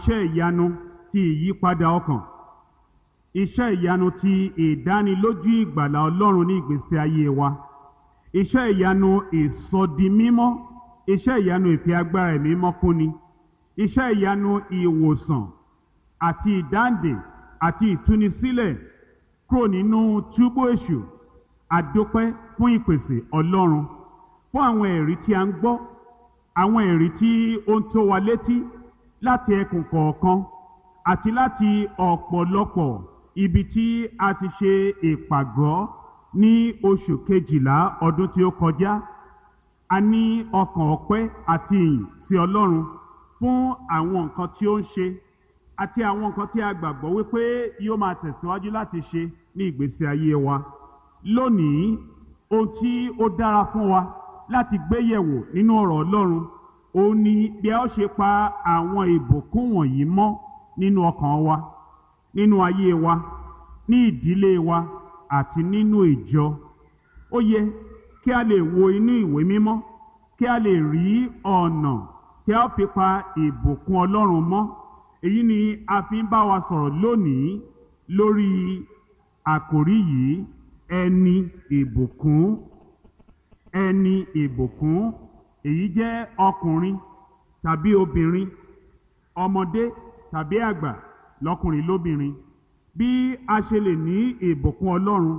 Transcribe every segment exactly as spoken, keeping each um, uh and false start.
iṣẹ́ ìyanu ti ìyípadà ọkàn, iṣẹ́ ìyanu ti ìdánilójú ìgbàlà Ọlọ́run ní ìgbésí ayé wa, iṣẹ́ ìyanu ìsọdimímọ́, iṣẹ́ ìyanu ìfi agbára ẹ̀mí mímọ́ kúnni, iṣẹ́ ìyanu ìwòsàn àti ìdáǹdè àti ìtúnisílẹ̀ kúrò nínú túbú èṣù. Àdúpẹ́ fún ìpèsè Ọlọ́run, fún àwọn ẹ̀rí tí a ń gbọ́, àwọn ẹ̀rí tí ó ń tó wa létí láti ẹkùn kọ̀ọ̀kan àti láti ọ̀pọ̀lọpọ̀ ibi tí a ti ṣe ìpàgọ́ ní oṣù kejìlá ọdún tí ó kọjá. A ní ọkàn ọpẹ́ àti ìyìn sí Ọlọ́run fún àwọn nǹkan tí ó ń ṣe àti àwọn nǹkan tí a gbàgbọ́ wípé yóò máa tẹ̀síwájú láti ṣe ní ìgbésí ayé wa. Lónìí, ohun tí ó dára fún wa láti gbé yẹ̀wò nínú ọ̀rọ̀ Ọlọ́run òun ni bí a ó ṣe pa àwọn ìbùkún wọ̀nyí mọ́ nínú ọkàn wa, nínú ayé wa, ní ìdílé wa àti nínú ìjọ. Ó yẹ kí a lè wo inú ìwé mímọ́ kí a lè rí ọ̀nà tí a ó fi pa ìbùkún Ọlọ́run mọ́. Èyí ni a fi ń bá wa sọ̀rọ̀ lónìí lórí àkòrí yìí, ẹni ìbùkún. Ẹni ìbùkún, èyí jẹ́ ọkùnrin tàbí obìnrin, ọmọdé tàbí àgbà, lọ́kùnrin lóbìnrin. Bí a ṣe lè ní ìbùkún Ọlọ́run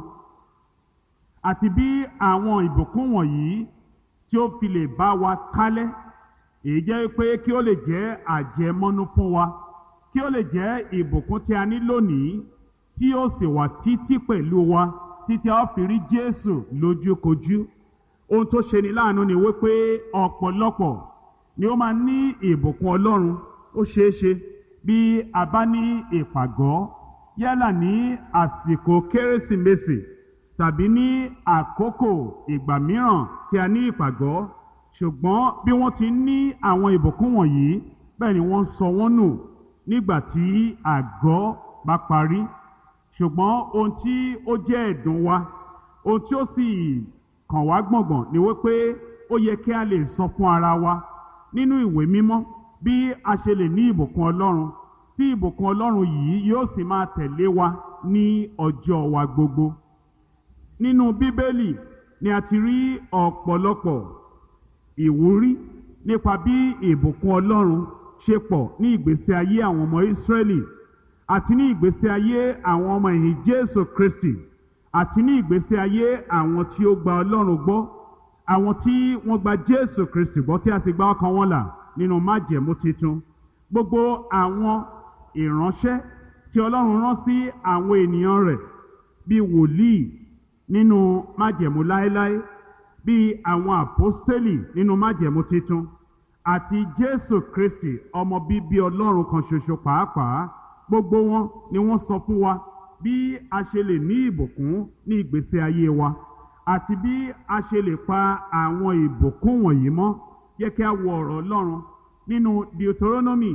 àti bí àwọn ìbùkún wọ̀nyí tí ó fi lè bá wa kálẹ̀, èyí jẹ́ pé kí ó lè jẹ́ àjẹmọ́nú fún wa, kí ó lè jẹ́ ìbùkún tí a ní lónìí tí ó sì wà títí pẹ̀lú wa títí a ó fi rí Jésù lójúkojú. Ohun tó ṣe ni láàánú ni wípé ọ̀pọ̀lọpọ̀ ni ó máa ní ìbùkún Ọlọ́run. Ó ṣeé ṣe bí a bá ní ìpàgọ́ yálà ní àsìkò Kérésìmesì tàbí ní àkókò ìgbà mìíràn tí a ní ìpàgọ́, ṣùgbọ́n bí wọ́n ti ní àwọn ìbùkún wọ̀nyí, bẹ́ẹ̀ ni wọ́n sọ wọ́n nù nígbà tí àgọ́ bá parí. Ṣùgbọ́n ohun tí ó jẹ́ ẹ̀dùn wa, ohun tí ó sì kàn wá gbọ̀ngbọ̀n ni wípé ó yẹ kí a lè sọ fún ara wa nínú ìwé mímọ́ bí a ṣe lè ní ìbùkún Ọlọ́run, tí ìbùkún Ọlọ́run yìí yóò sì máa tẹ̀lé wa ní ọjọ́ wa gbogbo. Nínú Bíbélì ni a ti rí ọ̀pọ̀lọpọ̀ ìwúrí nípa bí ìbùkún Ọlọ́run ṣe pọ̀ ní ìgbésí ayé àwọn ọmọ Ísírẹ́lì àti ní ìgbésí ayé àwọn ọmọ ẹ̀yìn Jésù Kristi àti ní ìgbésí ayé àwọn tí ó gba Ọlọ́run gbọ́, àwọn tí wọ́n gba Jésù Kristi gbọ́ tí a sì gba ọkàn wọn là nínú májẹ̀mú titun. Gbogbo àwọn ìránṣẹ́ tí Ọlọ́run rán sí àwọn ènìyàn rẹ̀ bí wòlíì nínú májẹ̀mú láéláé, bí àwọn àpọ́stélì nínú májẹ̀mú titun, àti Jésù Kristi ọmọ bíbí Ọlọ́run kan ṣoṣo pàápàá, gbogbo wọn ni wọ́n sọ fún wa bí a ṣe lè ní ìbùkún ní ìgbésí ayé wa àti bí a ṣe lè pa àwọn ìbùkún wọ̀nyí mọ́. Jẹ́ kí a wo ọ̀rọ̀ Ọlọ́run nínú Deuteronomy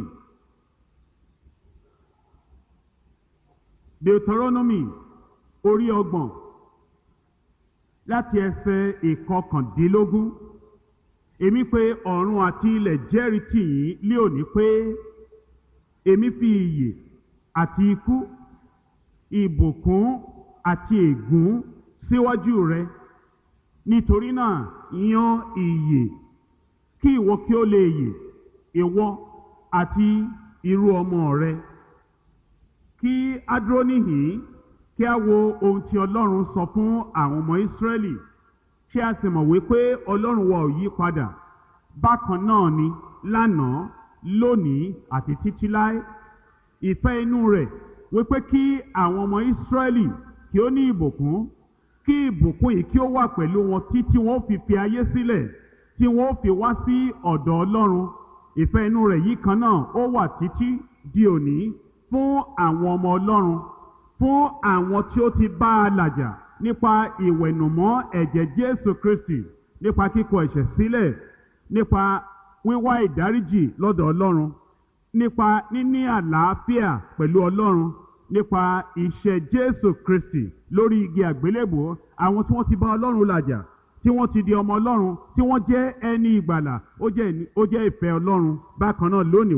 Deuteronomy orí ọgbọ̀n láti ẹsẹ̀ ìkọkàndínlógún. Èmi pé ọ̀run àti ilẹ̀ jẹ́rìí tì yín lé òní pé èmi fi ìyè àti ikú, ìbùkún àti ègún síwájú rẹ. Nítorí náà yan ìyè kí ìwọ kí ó lè yè, ìwọ àti irú ọmọ rẹ. Kí a dúró níhìn-ín kí a wo ohun tí Ọlọ́run sọ fún àwọn ọmọ Ísírẹ́lì, kí a sì mọ̀ wípé Ọlọ́run wa ò yí padà. Bákan náà ni lánàá, lónìí àti títí láé. Ìfẹ́ inú rẹ̀ wípé kí àwọn ọmọ Ísírẹ́lì kí ó ní ìbùkún, kí ìbùkún yìí kí ó wà pẹ̀lú wọn títí wọn ó fi fi ayé sílẹ̀, tí wọn ó fi wá sí ọ̀dọ̀ Ọlọ́run. Ìfẹ́ inú rẹ̀ yìí kan náà ó wà títí di òní fún àwọn ọmọ Ọlọ́run, fún àwọn tí ó ti bá a làjà nípa ìwẹ̀nùmọ́ ẹ̀jẹ̀ Jésù Kristi, nípa kíkọ ẹ̀ṣẹ̀ sílẹ̀, nípa wíwá ìdáríjì lọ́dọ̀ Ọlọ́run, nípa níní àlàáfíà pẹ̀lú Ọlọ́run, nípa iṣẹ́ Jésù Kristi lórí igi àgbélébùú. Àwọn tí wọ́n ti bá Ọlọ́run làjà, tí wọ́n ti di ọmọ Ọlọ́run, tí wọ́n jẹ́ ẹni ìgbàlà, ó jẹ́ ìfẹ́ Ọlọ́run. Bákan náà lónìí